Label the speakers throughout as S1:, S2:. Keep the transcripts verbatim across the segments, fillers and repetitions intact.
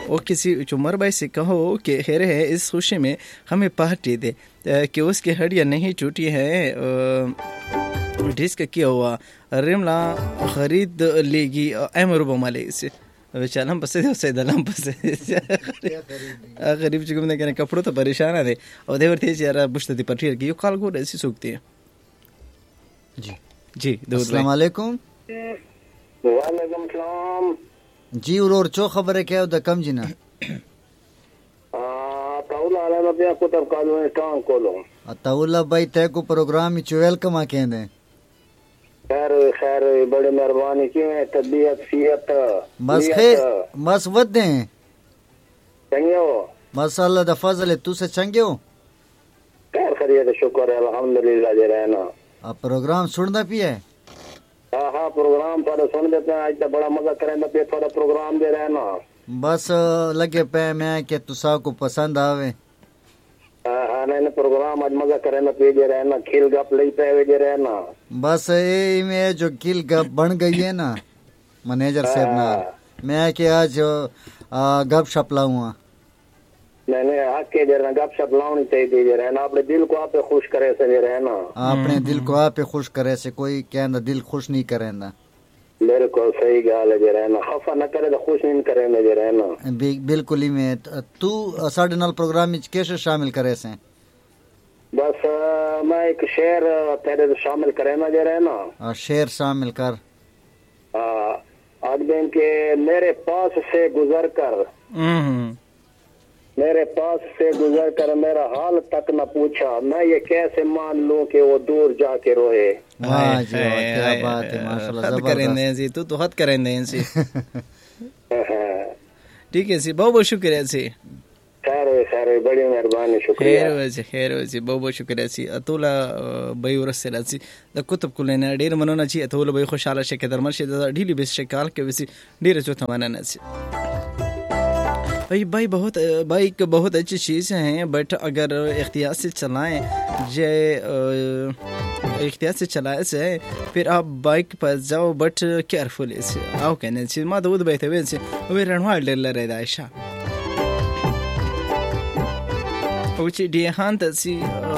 S1: वो किसी उमर भाई से कहो कि खैर है इस खुशी में हमें पार्टी दे कि उसकी हड्डियाँ नहीं टूटी है, डिस्क किया हुआ रिमला खरीद लेगी अमर बमाले से बेचारा हम पसे से दलम पसे गरीब चिकम ने कहने कपड़ों तो परेशान है और देवर थे यार बुश्तती पट्टी की यो काल को ऐसी सूखती है
S2: जी
S1: जी।
S2: अस्सलाम वालेकुम।
S3: वालेकुम सलाम
S2: जी। और चो खबर है क्या उधर कम जी ना
S3: आ ताउला आला रबिया को तब कालो ने टांग कोलो
S2: ताउला भाई तय को प्रोग्राम ही चो वेलकम आ कहंदे
S3: खैर खैर बड़े मेहरबानी की है तबीयत सेहत
S2: बस खैर बस वदे
S3: चंगियो
S2: माशाल्लाह द फजल तू से चंगियो
S3: खैर खैरियत शुक्र है अल्हम्दुलिल्लाह जे रहना।
S2: अब प्रोग्राम सुनदा पिए
S3: हां हां प्रोग्राम पर सुन देते हैं। आज तो बड़ा मजा करेंगे पे थोड़ा प्रोग्राम दे रहना
S2: बस लगे पे मैं कि तुसा को पसंद आवे।
S3: हां हां नहीं प्रोग्राम आज मजा करेंगे पे जे रहना खिल गप लई पे वे जे रहना
S2: बस ये में जो खिल गप बन गई है ना मैनेजर साहब ना मैं कि आज गप शप लाऊंगा
S3: नहीं नहीं हक के जरा गप शप लाउनी चाहिए जे रहना अपने दिल को आप खुश करे से जे रहना
S2: अपने दिल को आप खुश करे से कोई कहना दिल खुश नहीं करेंदा
S3: बिल्कुल सही गाल है जे रहना खफा न करे तो खुश नहीं करे जे रहना
S2: बिल्कुल ही में तू साडे नाल प्रोग्राम में कैसे शामिल करे से
S3: बस मैं एक शेर तेरे शामिल करे ना जे रहना
S2: शेर शामिल कर
S3: आज दिन के मेरे पास से गुजर कर मेरे पास से गुजर कर मेरा हाल तक न पूछा मैं ये कैसे मान लूं कि वो दूर जाके रोए।
S2: वाह जी क्या बात है माशाल्लाह
S1: हद करेंदे जी तू तो हद करेंदे जी ठीक है जी बहुत बहुत शुक्रिया जी
S3: खैर खैर बड़ी मेहरबानी शुक्रिया
S1: खैर वजी खैर वजी बहुत बहुत शुक्रिया जी अतोला बई ورسه راځي د کتب کولنه ډیر مننه چې اتوله بई خوشاله شي کې درمل شي د ډیلی بیس شکال کې وسی ډیر چوته مننه जी। भाई भाई बहुत बाइक बहुत अच्छी चीज़ है बट अगर इख्तियार से चलाएं जे इख्तियार से चलाए से फिर आप बाइक पर जाओ बट केयरफुल से आओ कहने से माँ दूध बैठे हुए से वे रणवाल डर रहे दाइशा कुछ डिहान तसी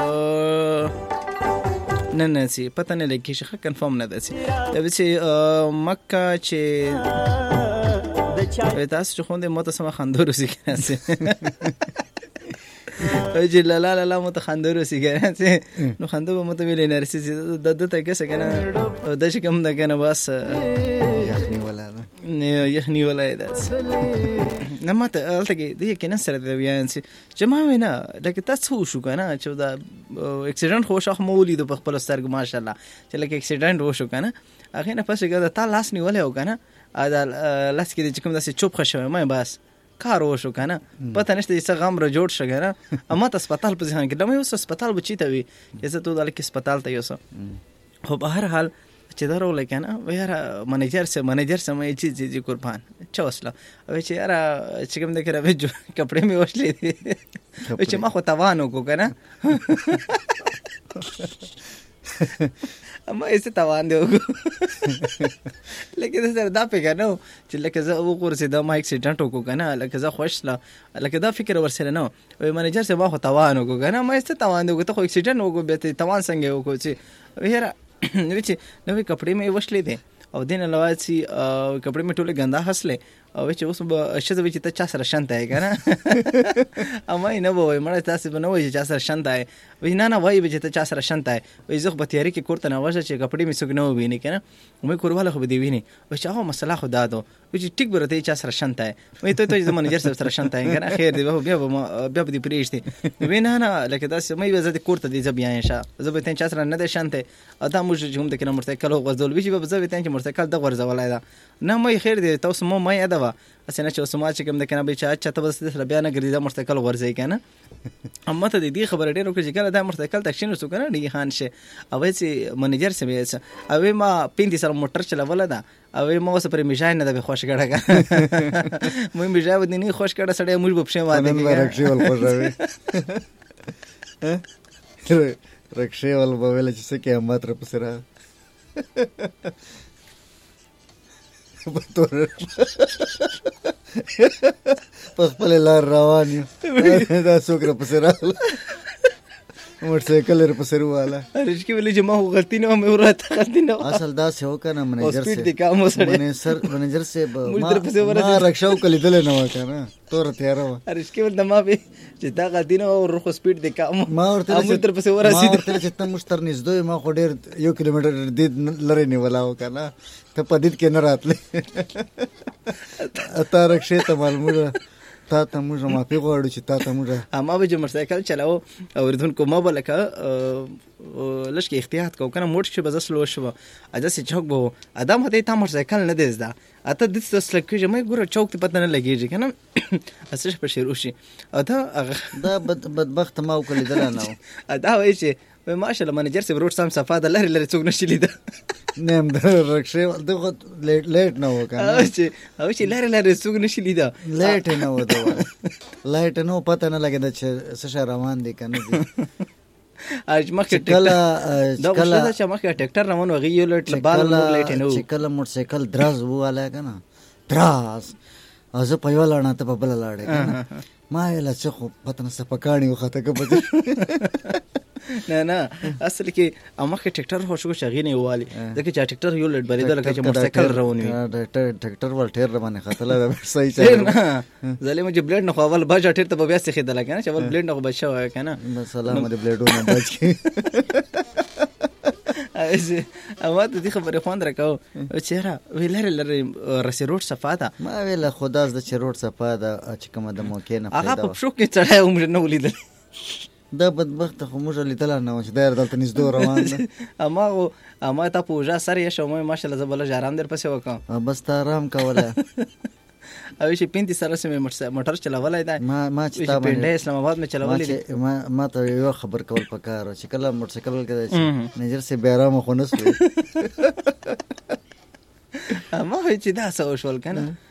S1: न न सी पता नहीं लगी शख कंफर्म न तसी तब से मक्का चे تاسو خو دې مت سم خندورو سي کنه چې لا لا لا مت خندورو سي کنه نو خندو مت ویلې نرسي د د ته کې څنګه کنه د شي کوم د کنه بس
S2: یخني ولا
S1: نه یخني ولا ده نه مت الته کې دې کې نه سره د بیان سي جما وینا لکه تاسو شو کنه چې دا اکسیډنټ خو شخ مولید په خپل سترګ ماشاءالله چې لکه اکسیډنټ وشو کنه اخی نه پښه ګدا تا لاس نیولې و کنه ادا لاس کې چې کوم داسې چوپ خښوي مې بس کار وشو کنه پته نشته چې غم را جوړ شو کنه اما ته هسپتال په ځان کې دمه اوس هسپتال بچی ته وي چې ته دلته کې هسپتال ته یوسو خو په هر حال چې دا رول کنه ویرا منیجر سے منیجر سے مې چیز چیز قربان چوسلا او چې یاره چې کوم دغه راوځو کپڑے مې وښلې دي چې ما خو توانو کو کنه اما ایسه توان دی وګو لکه دا سره دا پیګه نو چې لکه زه وګور سي دا ما اکسیډنټ وکړ کنه لکه زه خوشلا لکه دا فکر ورسره نو وای منیجر سے ما خو توان وګو کنه ما ایسه توان دی وګ ته خو اکسیډنټ وګو به ته توان څنګه وکړو چې ویرا نو چې نو کپڑے مې وښلې دي او دین علاوه چې کپڑے مې ټوله ګندا حسله او چې اوس به شته چې ته چا سره شانته ہے کنه اما نه وای مړ تاسو به نه وای چې چا سره شانته ہے وای نه نه وای به چې ته چا سره شانته ہے وای زه په تیاری کې کوړته نه وځه چې کپڑے مې سګ نه ویني کنه مې کورواله خو به دی ویني وای چې هغه مسله خدا دو وای چې ټیک برته چا سره شانته ہے وای ته ته زمونږ جر سره شانته ہے کنه خیر دی بیا بیا به دی پریشتي وای نه نه لکه تاسو مې به زه کوړته دی زبیا انشاء زه به ته چا سره نه ده شانته اته موږ چې هم د کنه مرتکل غوځول وی چې به زه به ته چې مرتکل د غرزولای دا نه مې خیر دی تاسو مو مې ادا اسنه چې اوسما چې کوم د کنه به چا چته بس سره بیان غرض مرتکل ورځي کنه اما ته دې خبره ډیرو کې چې کله دا مرتکل تکشین وسو کنه دی خان شه او چې منیجر سمې او ما پیندې سره موټر چلاوله دا او ما اوس پر میژای نه د خوش کړه مې میژای ودی نه خوش کړه سړی موږ په پښه واده کې
S2: رکشي ول خوشوي رکشي ول په ویل چې څه کې ماتره پسره په خپل لار روان یو دا څوک را پسې راغله موټر سایکل را پسې واله
S1: رشکی ویلې چې ما خو غلطي نه ومه ورته غلطي نه
S2: اصل داسې وکنه منیجر
S1: سپیډ دی کام وسړی
S2: منیجر منیجر سے
S1: موږ در پسې ورته
S2: ما رکشاو کلی دل نه وکنه تور تیار و
S1: رشکی ول د ما به چې دا غلطي نه او رخ سپیډ دی کام
S2: ما ورته
S1: موږ در پسې ورته
S2: ما ورته چې ته مشتر نږدې ما خو ډیر یو کیلومتر دې لری نیولا وکنه ته په دې کې نه راتلې اته رکشه ته معلومه تا ته موږ معافي غواړو چې تا ته موږ
S1: اما به موټر سایکل چلاو اوریدونکو ما بلکه لږ کې احتیاط کو کنه موټر چې بزس لو شو اجازه سي چوک بو ادم هته تا موټر سایکل نه دیزدا اته د څه سلک چې مې ګوره چوک ته پته نه لګیږي کنه اسه په شیروشي اته
S2: دا بدبخت ما وکړل دلانه
S1: ادا وای چې ماشاءالله منیجر سے روټ سم صفاده لری لری څوک نشي لیدا
S2: نیم د رکشه دغه لیټ لیټ نه وکنه
S1: او چې او چې لری لری څوک نشي لیدا
S2: لیټ نه و دا لایټ نو پته نه لګید چې څه روان دي کنه دي
S1: اج مخه
S2: کله
S1: دا کله چې مخه ټریکټر روان وغي یو لټ بال نو لیټ نه
S2: چې کله موټر سایکل دراز واله کنه دراز از په یو لاړه ته په بل لاړه کنه ما ویل چې خو پته نه څه پکاڼي وخته کبه
S1: نه نه اصل کې امخه ټریکټر هو شو شغې نه والی ځکه چې ټریکټر یو لټ بریدل لکه چې موټر سایکل روان وي
S2: ټریکټر ول ټیر باندې خاطر صحیح
S1: چل نه ظالم چې بلیډ نه خو اول باج ټیر ته بیا څه خېدل کنه چې اول بلیډ نه بچا وای کنه
S2: سلام دې بلیډونه بچ کی
S1: ایسه اما ته دې خبره خوند راکاو چیرې ویلر لر رسی روټ صفاده
S2: ما ویل خداز د چروټ صفاده چې کوم د موکې نه
S1: هغه په شو کې چړای عمر نه ولیدل
S2: دا بدبخت خو موږ لیدل نه و چې دا دلته نږدې روان ده
S1: اما اما ته پوجا سره یې شو مې ماشاءالله زبل جارام در پسې وکم
S2: بس ته آرام کوله
S1: او چې پینتی سره سمې موټر چلاولای دا
S2: ما ما چې تا
S1: باندې اسلام آباد مې چلاولې
S2: ما ما ته یو خبر کول پکار چې کله موټر سایکل کې نجر سي بیرام خو نسوي
S1: اما چې دا څه وشول کنه